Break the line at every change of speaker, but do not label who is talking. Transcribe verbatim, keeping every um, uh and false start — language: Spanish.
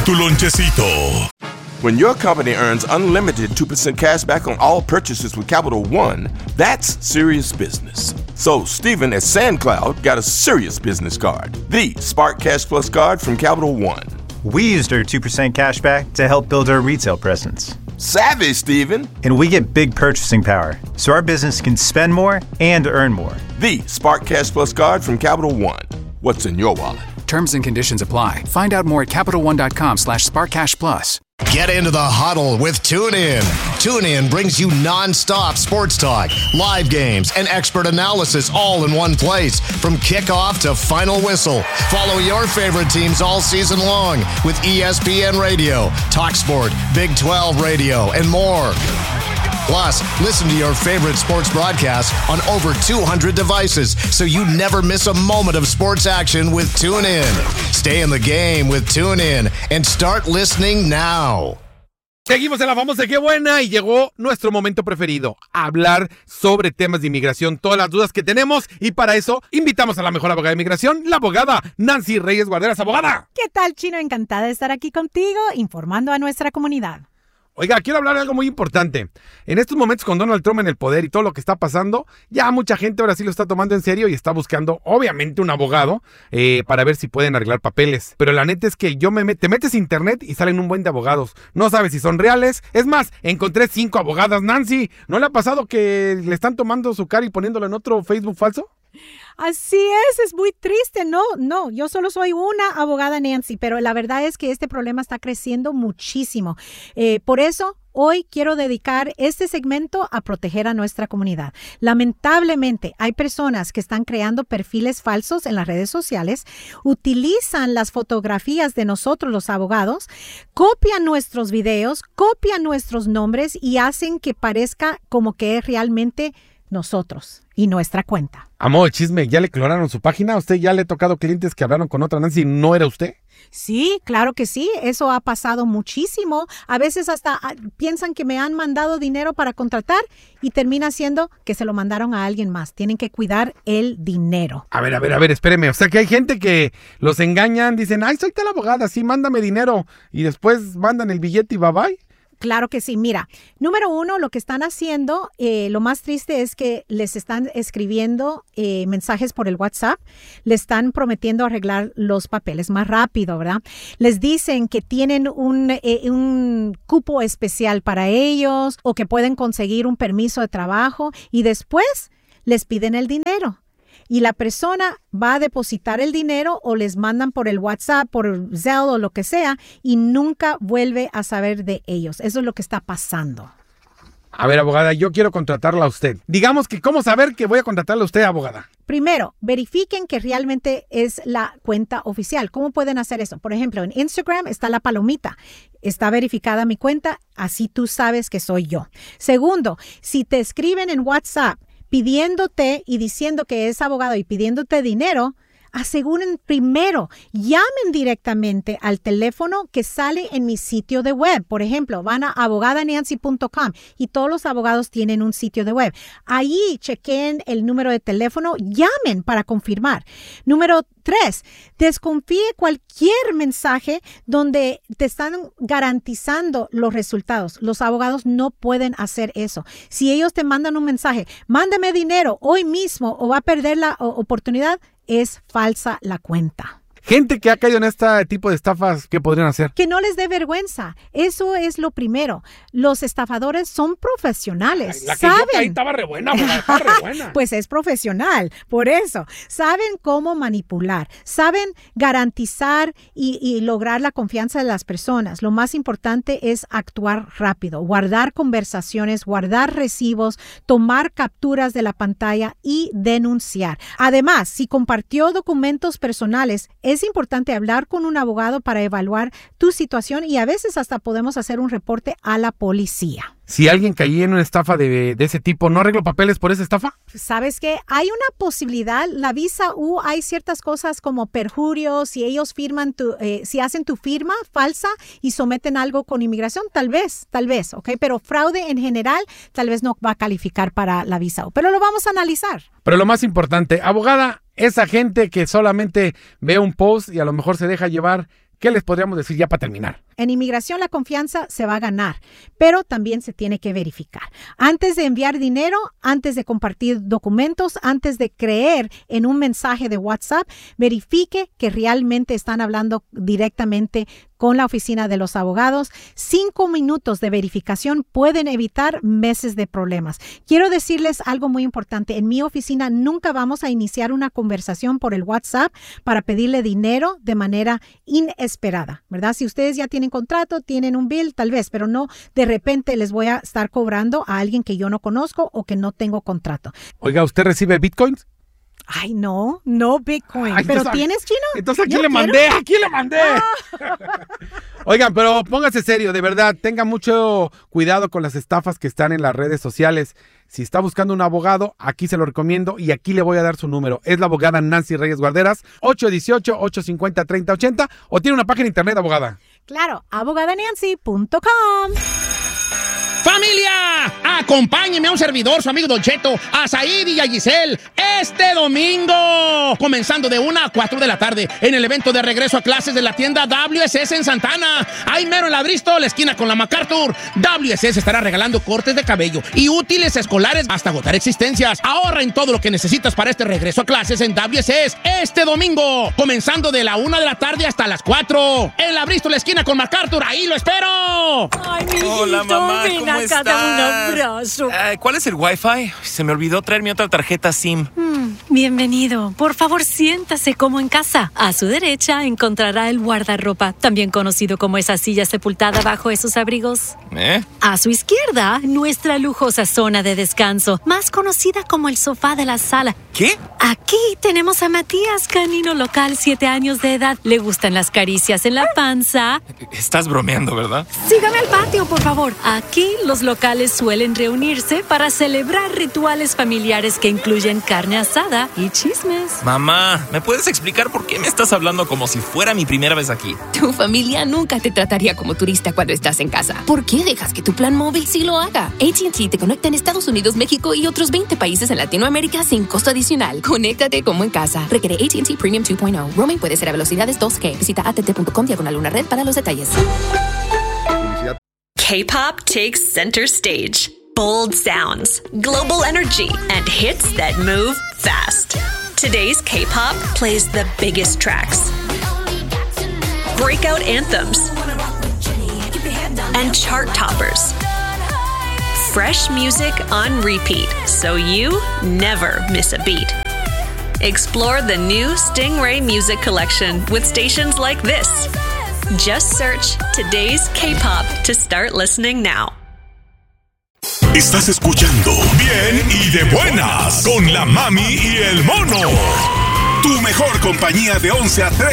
tu lonchecito.
When your company earns unlimited two percent cash back on all purchases with Capital One, that's serious business. So, Stephen at SandCloud got a serious business card. The Spark Cash Plus card from Capital One.
We used our two percent cash back to help build our retail presence.
Savvy, Stephen.
And we get big purchasing power, so our business can spend more and earn more.
The Spark Cash Plus card from Capital One. What's in your wallet?
Terms and conditions apply. Find out more at CapitalOne.com slash SparkCashPlus.
Get into the huddle with TuneIn. TuneIn brings you nonstop sports talk, live games, and expert analysis all in one place. From kickoff to final whistle, follow your favorite teams all season long with E S P N Radio, TalkSport, Big twelve Radio, and more. Plus, listen to your favorite sports broadcasts on over two hundred devices so you never miss a moment of sports action with TuneIn. Stay in the game with TuneIn and start listening now.
Seguimos en la famosa Qué Buena y llegó nuestro momento preferido, hablar sobre temas de inmigración, todas las dudas que tenemos, y para eso invitamos a la mejor abogada de inmigración, la abogada Nancy Reyes Guarderas. ¡Abogada!
¿Qué tal, Chino? Encantada de estar aquí contigo, informando a nuestra comunidad.
Oiga, quiero hablar de algo muy importante. En estos momentos con Donald Trump en el poder y todo lo que está pasando, ya mucha gente ahora sí lo está tomando en serio y está buscando, obviamente, un abogado eh, para ver si pueden arreglar papeles. Pero la neta es que yo me met- te metes a internet y salen un buen de abogados. No sabes si son reales. Es más, encontré cinco abogadas. Nancy, ¿no le ha pasado que le están tomando su cara y poniéndolo en otro Facebook falso?
Así es, es muy triste. No, no, yo solo soy una abogada, Nancy, pero la verdad es que este problema está creciendo muchísimo. Eh, por eso, hoy quiero dedicar este segmento a proteger a nuestra comunidad. Lamentablemente, hay personas que están creando perfiles falsos en las redes sociales, utilizan las fotografías de nosotros, los abogados, copian nuestros videos, copian nuestros nombres y hacen que parezca como que es realmente nosotros y nuestra cuenta.
Amor, chisme, ¿ya le clonaron su página? ¿A usted ya le ha tocado clientes que hablaron con otra Nancy y no era usted?
Sí, claro que sí, eso ha pasado muchísimo. A veces hasta ah, piensan que me han mandado dinero para contratar y termina siendo que se lo mandaron a alguien más. Tienen que cuidar el dinero.
A ver, a ver, a ver, espéreme. O sea que hay gente que los engañan, dicen, ay, soy tal abogada, sí, mándame dinero. Y después mandan el billete y bye bye.
Claro que sí. Mira, número uno, lo que están haciendo, eh, lo más triste es que les están escribiendo eh, mensajes por el WhatsApp, le están prometiendo arreglar los papeles más rápido, ¿verdad? Les dicen que tienen un, eh, un cupo especial para ellos o que pueden conseguir un permiso de trabajo y después les piden el dinero. Y la persona va a depositar el dinero o les mandan por el WhatsApp, por Zelle o lo que sea, y nunca vuelve a saber de ellos. Eso es lo que está pasando.
A ver, abogada, yo quiero contratarla a usted. Digamos que, ¿cómo saber que voy a contratarla a usted, abogada?
Primero, verifiquen que realmente es la cuenta oficial. ¿Cómo pueden hacer eso? Por ejemplo, en Instagram está la palomita. Está verificada mi cuenta, así tú sabes que soy yo. Segundo, si te escriben en WhatsApp pidiéndote y diciendo que es abogado y pidiéndote dinero, aseguren primero, llamen directamente al teléfono que sale en mi sitio de web. Por ejemplo, van a abogada nancy punto com y todos los abogados tienen un sitio de web. Ahí chequen el número de teléfono, llamen para confirmar. Número tres, desconfíe cualquier mensaje donde te están garantizando los resultados. Los abogados no pueden hacer eso. Si ellos te mandan un mensaje, mándame dinero hoy mismo o va a perder la oportunidad, es falsa la cuenta.
Gente que ha caído en este tipo de estafas, ¿qué podrían hacer?
Que no les dé vergüenza. Eso es lo primero. Los estafadores son profesionales.
Ay, la que
¿saben?
yo caí estaba re buena, estaba re buena.
Pues es profesional, por eso. Saben cómo manipular, saben garantizar y, y lograr la confianza de las personas. Lo más importante es actuar rápido, guardar conversaciones, guardar recibos, tomar capturas de la pantalla y denunciar. Además, si compartió documentos personales, es importante hablar con un abogado para evaluar tu situación y a veces hasta podemos hacer un reporte a la policía.
Si alguien caía en una estafa de, de ese tipo, ¿no arreglo papeles por esa estafa?
¿Sabes qué? Hay una posibilidad. La visa U, hay ciertas cosas como perjurio. Si ellos firman, tu, eh, si hacen tu firma falsa y someten algo con inmigración, tal vez, tal vez, ¿ok? Pero fraude en general, tal vez no va a calificar para la visa U. Pero lo vamos a analizar.
Pero lo más importante, abogada, esa gente que solamente ve un post y a lo mejor se deja llevar, ¿qué les podríamos decir ya para terminar?
En inmigración la confianza se va a ganar, pero también se tiene que verificar. Antes de enviar dinero, antes de compartir documentos, antes de creer en un mensaje de WhatsApp, verifique que realmente están hablando directamente con la oficina de los abogados. Cinco minutos de verificación pueden evitar meses de problemas. Quiero decirles algo muy importante. En mi oficina nunca vamos a iniciar una conversación por el WhatsApp para pedirle dinero de manera inesperada, ¿verdad? Si ustedes ya tienen contrato, tienen un bill, tal vez, pero no de repente les voy a estar cobrando a alguien que yo no conozco o que no tengo contrato.
Oiga, ¿usted recibe bitcoins?
Ay, no, no Bitcoin.
Ay,
¿Pero
entonces,
tienes, Chino?
Entonces aquí
Yo
le
quiero.
mandé, aquí le mandé. Oigan, pero póngase serio, de verdad, tenga mucho cuidado con las estafas que están en las redes sociales. Si está buscando un abogado, aquí se lo recomiendo y aquí le voy a dar su número. Es la abogada Nancy Reyes Guarderas, ocho uno ocho, ocho cinco cero, tres cero ocho cero, o tiene una página de internet, abogada.
Claro, abogada nancy punto com.
¡Familia! Acompáñeme a un servidor, su amigo Don Cheto, a Said y a Giselle, este domingo, comenzando de una a cuatro de la tarde, en el evento de regreso a clases de la tienda W S S en Santana. Ahí mero en la Bristol, la esquina con la MacArthur. W S S estará regalando cortes de cabello y útiles escolares hasta agotar existencias. Ahorra en todo lo que necesitas para este regreso a clases en W S S este domingo, comenzando de la una de la tarde hasta las cuatro. En la Bristol, la esquina con MacArthur, ahí lo espero.
Ay, mi hijito, hola, mamá, ven ¿cómo acá, dame un abrazo. Eh, ¿Cuál es el Wi-Fi? Se me olvidó traer mi otra tarjeta SIM.
Mm, bienvenido. Por favor, siéntase como en casa. A su derecha encontrará el guardarropa, también conocido como esa silla sepultada bajo esos abrigos.
¿Eh?
A su izquierda, nuestra lujosa zona de descanso, más conocida como el sofá de la sala.
¿Qué?
Aquí tenemos a Matías, canino local, siete años de edad. Le gustan las caricias en la panza.
Estás bromeando, ¿verdad?
Sígame al patio, por favor. Aquí los locales suelen reunirse para celebrar rituales familiares que incluyen carne asada y chismes.
Mamá, ¿me puedes explicar por qué me estás hablando como si fuera mi primera vez aquí?
Tu familia nunca te trataría como turista cuando estás en casa. ¿Por qué dejas que tu plan móvil sí lo haga? A T and T te conecta en Estados Unidos, México y otros veinte países en Latinoamérica sin costo adicional. Conéctate como en casa. Requiere A T and T Premium dos punto cero. Roaming puede ser a velocidades dos G. Visita a t t punto com diagonal una red para los detalles.
K-pop takes center stage. Bold sounds, global energy, and hits that move fast. Today's K-pop plays the biggest tracks, breakout anthems, and chart toppers. Fresh music on repeat, so you never miss a beat. Explore the new Stingray Music Collection with stations like this. Just search Today's K-pop to start listening now.
Estás escuchando Bien y de Buenas con la Mami y el Mono. Tu mejor compañía de once a tres.